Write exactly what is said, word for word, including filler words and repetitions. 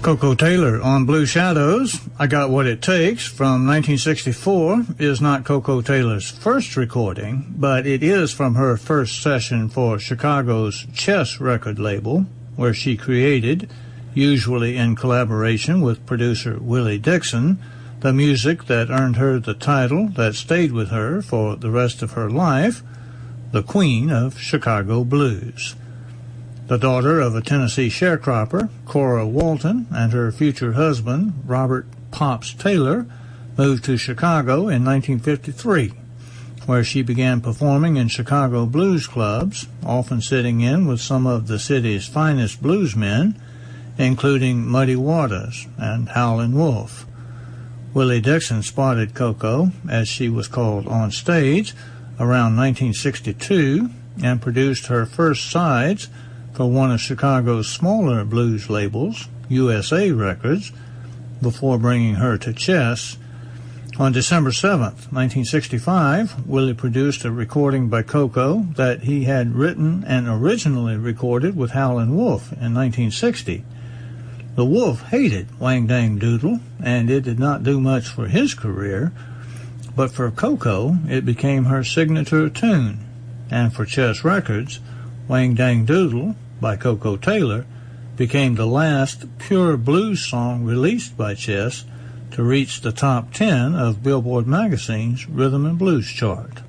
Koko Taylor on Blue Shadows. I Got What It Takes from nineteen sixty-four is not Koko Taylor's first recording, but it is from her first session for Chicago's Chess record label, where she created, usually in collaboration with producer Willie Dixon, the music that earned her the title that stayed with her for the rest of her life, the Queen of Chicago Blues. The daughter of a Tennessee sharecropper, Cora Walton, and her future husband, Robert Pops Taylor, moved to Chicago in nineteen fifty-three, where she began performing in Chicago blues clubs, often sitting in with some of the city's finest bluesmen, including Muddy Waters and Howlin' Wolf. Willie Dixon spotted Koko, as she was called on stage, around nineteen sixty-two, and produced her first sides for one of Chicago's smaller blues labels, U S A Records, before bringing her to Chess. On December seventh, nineteen sixty-five, Willie produced a recording by Koko that he had written and originally recorded with Howlin' Wolf in nineteen sixty. The Wolf hated Wang Dang Doodle, and it did not do much for his career, but for Koko it became her signature tune, and for Chess Records, Wang Dang Doodle by Koko Taylor became the last pure blues song released by Chess to reach the top ten of Billboard magazine's Rhythm and Blues chart.